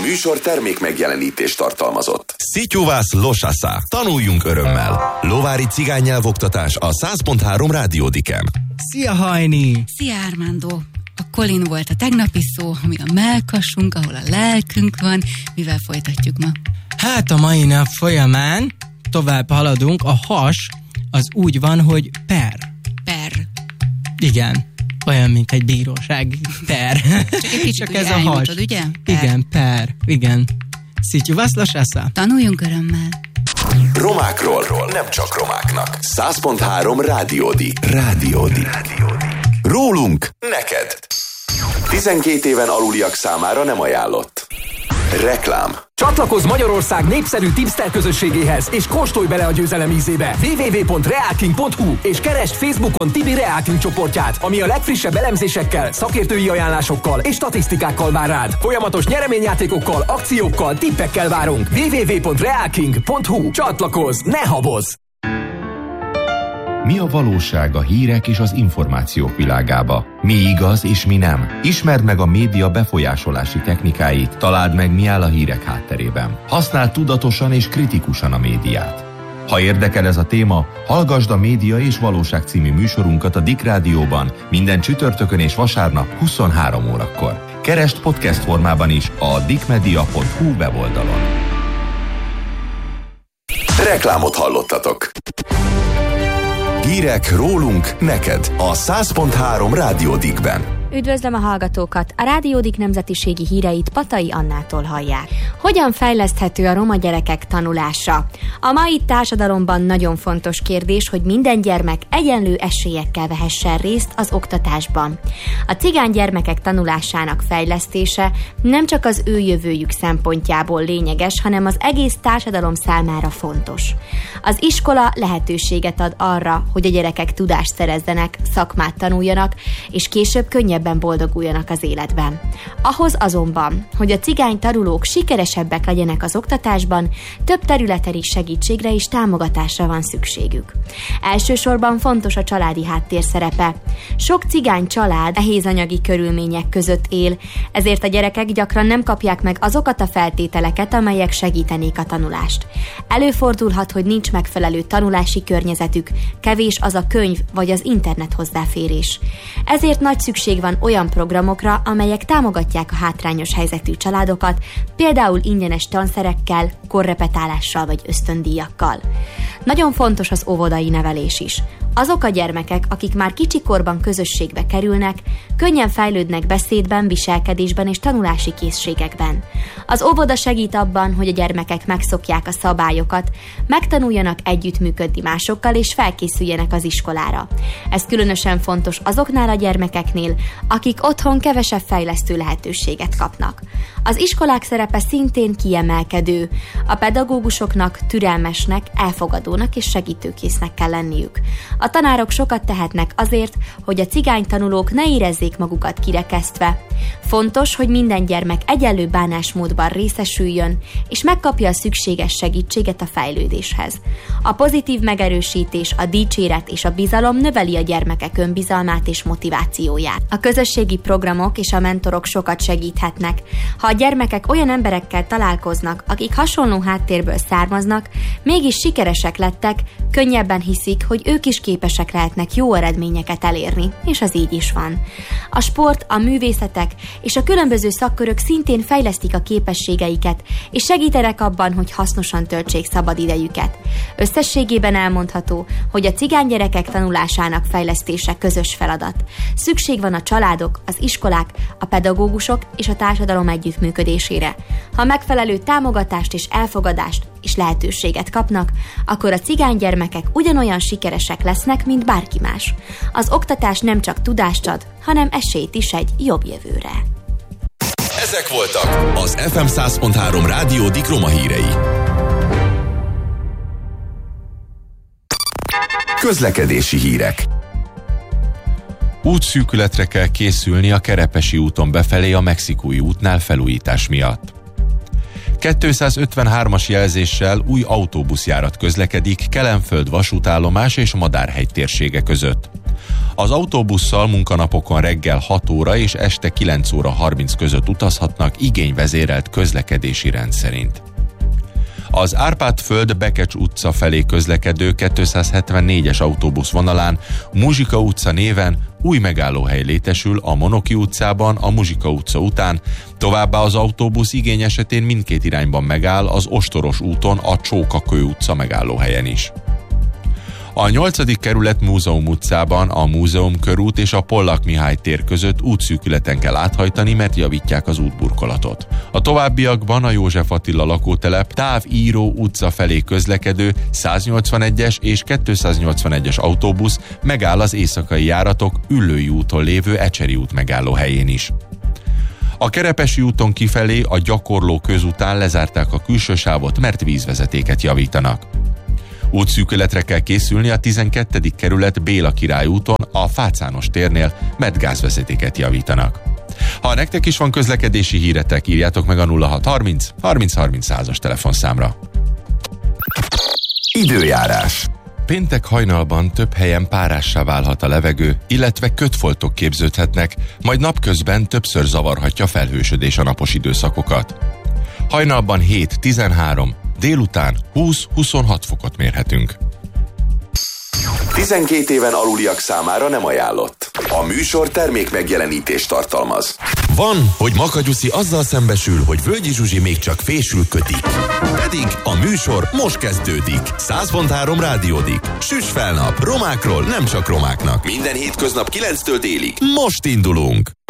műsor termék megjelenítést tartalmazott. Szityuvász losasza. Tanuljunk örömmel. Lovári cigánynyelvoktatás a 100.3 Rádió Dikem. Szia, Hajni! Szia, Armando! A Colin volt a tegnapi szó, ami a mellkasunk, ahol a lelkünk van. Mivel folytatjuk ma? Hát a mai nap folyamán tovább haladunk. A has az úgy van, hogy per. Per. Igen. Olyan, mint egy bíróság. Per. Csak ez a has. Ugye? Per. Igen, per. Igen. Szityuvász losasza. Tanuljunk örömmel. Romákról nem csak romáknak. 100.3 Rádió Di. Rádió Di. Rólunk neked. 12 éven aluliak számára nem ajánlott. Reklám. Csatlakozz Magyarország népszerű tipster közösségéhez, és kóstolj bele a győzelem ízébe. www.realking.hu és keresd Facebookon Tibi Realking csoportját, ami a legfrissebb elemzésekkel, szakértői ajánlásokkal és statisztikákkal vár rád. Folyamatos nyereményjátékokkal, akciókkal, tippekkel várunk. www.realking.hu. Csatlakozz, ne habozz! Mi a valóság a hírek és az információk világába? Mi igaz és mi nem? Ismerd meg a média befolyásolási technikáit, találd meg, mi áll a hírek hátterében. Használd tudatosan és kritikusan a médiát. Ha érdekel ez a téma, hallgasd a Média és Valóság című műsorunkat a Dick Rádióban minden csütörtökön és vasárnap 23 órakor. Keresd podcast formában is a dickmedia.hu weboldalon. Reklámot hallottatok. Hírek rólunk neked a 100.3 Rádió Dickben. Üdvözlöm a hallgatókat! A Rádió Dick nemzetiségi híreit Patai Annától hallják. Hogyan fejleszthető a roma gyerekek tanulása? A mai társadalomban nagyon fontos kérdés, hogy minden gyermek egyenlő esélyekkel vehessen részt az oktatásban. A cigány gyermekek tanulásának fejlesztése nem csak az ő jövőjük szempontjából lényeges, hanem az egész társadalom számára fontos. Az iskola lehetőséget ad arra, hogy a gyerekek tudást szerezzenek, szakmát tanuljanak, és később könnyebben boldoguljanak az életben. Ahhoz azonban, hogy a cigány tanulók sikeresebbek legyenek az oktatásban, több területen is segítségre és támogatásra van szükségük. Elsősorban fontos a családi háttér szerepe. Sok cigány család nehéz anyagi körülmények között él, ezért a gyerekek gyakran nem kapják meg azokat a feltételeket, amelyek segítenék a tanulást. Előfordulhat, hogy nincs megfelelő tanulási környezetük, kevés az a könyv vagy az internet hozzáférés. Ezért nagy szükség van olyan programokra, amelyek támogatják a hátrányos helyzetű családokat, például ingyenes tanszerekkel, korrepetálással vagy ösztöndíjakkal. Nagyon fontos az óvodai nevelés is. Azok a gyermekek, akik már kicsikorban közösségbe kerülnek, könnyen fejlődnek beszédben, viselkedésben és tanulási készségekben. Az óvoda segít abban, hogy a gyermekek megszokják a szabályokat, megtanuljanak együttműködni másokkal és felkészüljenek az iskolára. Ez különösen fontos azoknál a gyermekeknél, akik otthon kevesebb fejlesztő lehetőséget kapnak. Az iskolák szerepe szintén kiemelkedő. A pedagógusoknak türelmesnek, elfogadónak és segítőkésznek kell lenniük. A tanárok sokat tehetnek azért, hogy a cigány tanulók ne érezzék magukat kirekesztve. Fontos, hogy minden gyermek egyenlő bánásmódban részesüljön, és megkapja a szükséges segítséget a fejlődéshez. A pozitív megerősítés, a dicséret és a bizalom növeli a gyermekek önbizalmát és motivációját. A közösségi programok és a mentorok sokat segíthetnek. Ha a gyermekek olyan emberekkel találkoznak, akik hasonló háttérből származnak, mégis sikeresek lettek, könnyebben hiszik, hogy ők is képesek lehetnek jó eredményeket elérni, és az így is van. A sport, a művészetek és a különböző szakkörök szintén fejlesztik a képességeiket, és segítenek abban, hogy hasznosan töltsék szabad idejüket. Összességében elmondható, hogy a cigány gyerekek tanulásának fejlesztése közös feladat. Szükség van a családok, az iskolák, a pedagógusok és a társadalom együttműködésére. Ha megfelelő támogatást és elfogadást és lehetőséget kapnak, akkor a cigány gyermekek ugyanolyan sikeresek lesznek, mint bárki más. Az oktatás nem csak tudást ad, hanem esélyt is egy jobb jövőre. Ezek voltak az FM 100.3 Rádió Dick roma hírei. Közlekedési hírek. Útszűkületre kell készülni a Kerepesi úton befelé a Mexikói útnál felújítás miatt. 253-as jelzéssel új autóbuszjárat közlekedik Kelenföld vasútállomás és Madárhegy térsége között. Az autóbusszal munkanapokon reggel 6 óra és este 9 óra 30 között utazhatnak igényvezérelt közlekedési rend szerint. Az Árpád-föld Bekecs utca felé közlekedő 274-es autóbusz vonalán Muzsika utca néven új megállóhely létesül a Monoki utcában a Muzsika utca után, továbbá az autóbusz igény esetén mindkét irányban megáll az Ostoros úton a Csókakő utca megállóhelyen is. A 8. kerület Múzeum utcában a Múzeum körút és a Pollak Mihály tér között útszűkületen kell áthajtani, mert javítják az útburkolatot. A továbbiakban a József Attila lakótelep Távíró utca felé közlekedő 181-es és 281-es autóbusz megáll az éjszakai járatok Üllői úton lévő Ecseri út megállóhelyén is. A Kerepesi úton kifelé a Gyakorló közután lezárták a külső sávot, mert vízvezetéket javítanak. Útszűkületre kell készülni a 12. kerület Béla Király úton a Fácános térnél, mert gázvezetéket javítanak. Ha nektek is van közlekedési híretek, írjátok meg a 0630 30 30 100-as telefonszámra. Időjárás. Péntek hajnalban több helyen párássá válhat a levegő, illetve kötfoltok képződhetnek, majd napközben többször zavarhatja felhősödés a napos időszakokat. Hajnalban 7-13, délután 20-26 fokot mérhetünk. 12 éven aluliak számára nem ajánlott. A műsor termék megjelenítést tartalmaz. Van, hogy Makanyuszi azzal szembesül, hogy Völgyi Zsuzsi még csak fésül kötik. Pedig a műsor most kezdődik. 100.3 rádiódik. Süss fel nap, romákról nem csak romáknak. Minden hétköznap 9-től délig. Most indulunk!